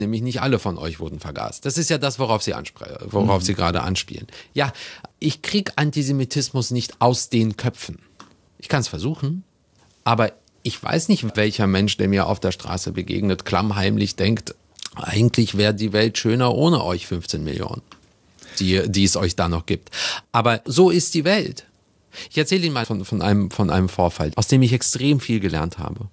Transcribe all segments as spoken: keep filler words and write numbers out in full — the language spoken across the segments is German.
Nämlich nicht alle von euch wurden vergast. Das ist ja das, worauf Sie, anspre- worauf mhm. Sie gerade anspielen. Ja, ich kriege Antisemitismus nicht aus den Köpfen. Ich kann es versuchen, aber ich weiß nicht, welcher Mensch, der mir auf der Straße begegnet, klammheimlich denkt, eigentlich wäre die Welt schöner ohne euch fünfzehn Millionen, die, die es euch da noch gibt. Aber so ist die Welt. Ich erzähle Ihnen mal von, von, einem, von einem Vorfall, aus dem ich extrem viel gelernt habe.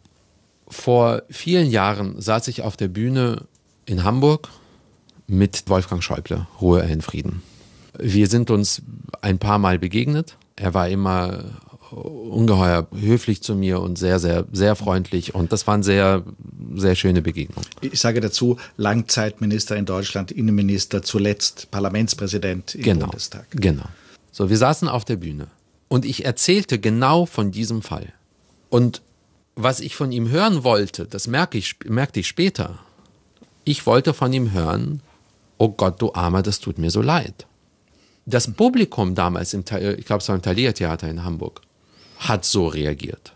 Vor vielen Jahren saß ich auf der Bühne in Hamburg mit Wolfgang Schäuble, Ruhe er in Frieden. Wir sind uns ein paar Mal begegnet. Er war immer ungeheuer höflich zu mir und sehr, sehr, sehr freundlich. Und das waren sehr, sehr schöne Begegnungen. Ich sage dazu, Langzeitminister in Deutschland, Innenminister, zuletzt Parlamentspräsident im genau, Bundestag. Genau. So, wir saßen auf der Bühne und ich erzählte genau von diesem Fall. Und was ich von ihm hören wollte, das merke ich, merkte ich später. Ich wollte von ihm hören, oh Gott, du Armer, das tut mir so leid. Das Publikum damals, im, ich glaube es war im Thalia Theater in Hamburg, hat so reagiert.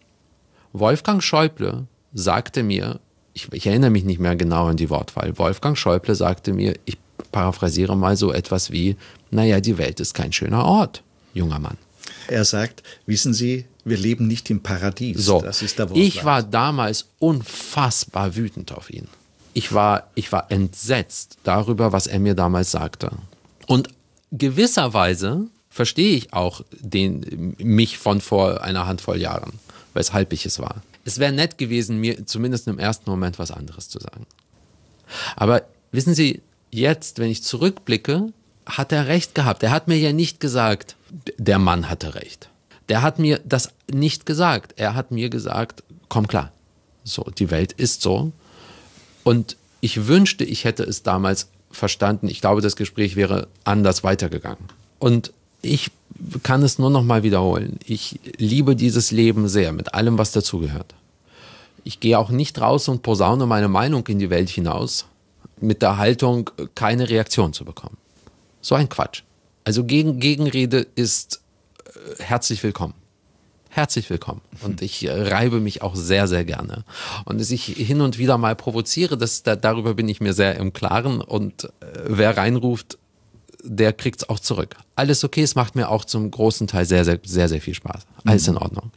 Wolfgang Schäuble sagte mir, ich, ich erinnere mich nicht mehr genau an die Wortwahl, Wolfgang Schäuble sagte mir, ich paraphrasiere mal so etwas wie, naja, die Welt ist kein schöner Ort, junger Mann. Er sagt, wissen Sie, wir leben nicht im Paradies. So, das ist der Wortlaut. Ich war damals unfassbar wütend auf ihn. Ich war, ich war entsetzt darüber, was er mir damals sagte. Und gewisserweise verstehe ich auch den, mich von vor einer Handvoll Jahren, weshalb ich es war. Es wäre nett gewesen, mir zumindest im ersten Moment was anderes zu sagen. Aber wissen Sie, jetzt, wenn ich zurückblicke, hat er recht gehabt. Er hat mir ja nicht gesagt, der Mann hatte recht. Der hat mir das nicht gesagt. Er hat mir gesagt, komm klar, so, die Welt ist so. Und ich wünschte, ich hätte es damals verstanden. Ich glaube, das Gespräch wäre anders weitergegangen. Und ich kann es nur noch mal wiederholen. Ich liebe dieses Leben sehr, mit allem, was dazugehört. Ich gehe auch nicht raus und posaune meine Meinung in die Welt hinaus, mit der Haltung, keine Reaktion zu bekommen. So ein Quatsch. Also Gegen, Gegenrede ist äh, herzlich willkommen. Herzlich willkommen. Und ich äh, reibe mich auch sehr, sehr gerne. Und dass ich hin und wieder mal provoziere, das, da, darüber bin ich mir sehr im Klaren. Und äh, wer reinruft, der kriegt es auch zurück. Alles okay, es macht mir auch zum großen Teil sehr, sehr, sehr, sehr viel Spaß. Alles in Ordnung.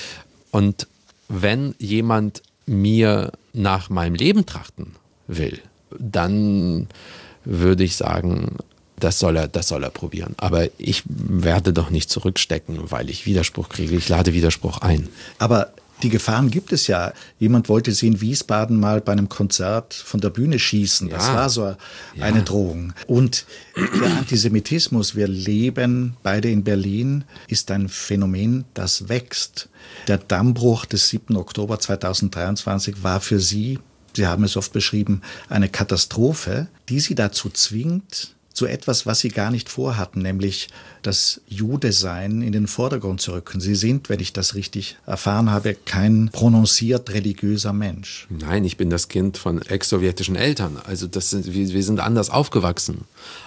Und wenn jemand mir nach meinem Leben trachten will, dann würde ich sagen, das soll er, das soll er probieren. Aber ich werde doch nicht zurückstecken, weil ich Widerspruch kriege. Ich lade Widerspruch ein. Aber die Gefahren gibt es ja. Jemand wollte Sie in Wiesbaden mal bei einem Konzert von der Bühne schießen. Das ja. war so eine ja. Drohung. Und der Antisemitismus, wir leben beide in Berlin, ist ein Phänomen, das wächst. Der Dammbruch des siebten Oktober zweitausenddreiundzwanzig war für Sie, Sie haben es oft beschrieben, eine Katastrophe, die Sie dazu zwingt, zu etwas, was Sie gar nicht vorhatten, nämlich das Jude-Sein in den Vordergrund zu rücken. Sie sind, wenn ich das richtig erfahren habe, kein prononciert religiöser Mensch. Nein, ich bin das Kind von ex-sowjetischen Eltern. Also das sind, wir, wir sind anders aufgewachsen.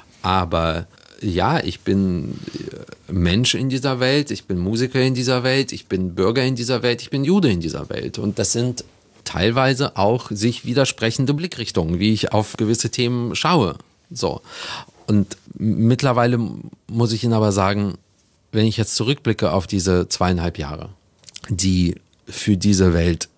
Aber ja, ich bin Mensch in dieser Welt, ich bin Musiker in dieser Welt, ich bin Bürger in dieser Welt, ich bin Jude in dieser Welt. Und das sind teilweise auch sich widersprechende Blickrichtungen, wie ich auf gewisse Themen schaue. So. Und mittlerweile muss ich Ihnen aber sagen, wenn ich jetzt zurückblicke auf diese zweieinhalb Jahre, die für diese Welt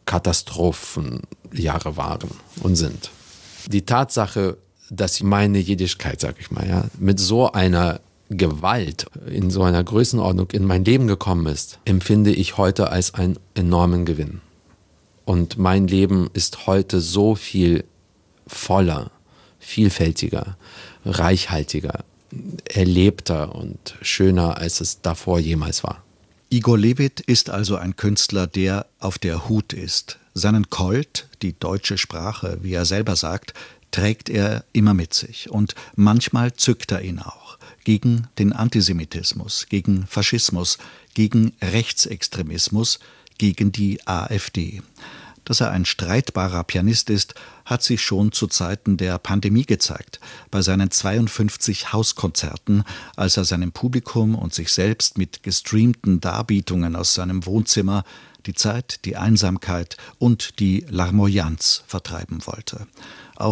Katastrophenjahre waren und sind. Die Tatsache, dass meine Jiddischkeit, sag ich mal, ja, mit so einer Gewalt in so einer Größenordnung in mein Leben gekommen ist, empfinde ich heute als einen enormen Gewinn. Und mein Leben ist heute so viel voller, vielfältiger, reichhaltiger, erlebter und schöner, als es davor jemals war. Igor Levit ist also ein Künstler, der auf der Hut ist. Seinen Colt, die deutsche Sprache, wie er selber sagt, trägt er immer mit sich. Und manchmal zückt er ihn auch. Gegen den Antisemitismus, gegen Faschismus, gegen Rechtsextremismus, gegen die AfD. Dass er ein streitbarer Pianist ist, hat sich schon zu Zeiten der Pandemie gezeigt. Bei seinen zweiundfünfzig Hauskonzerten, als er seinem Publikum und sich selbst mit gestreamten Darbietungen aus seinem Wohnzimmer die Zeit, die Einsamkeit und die Larmoyanz vertreiben wollte.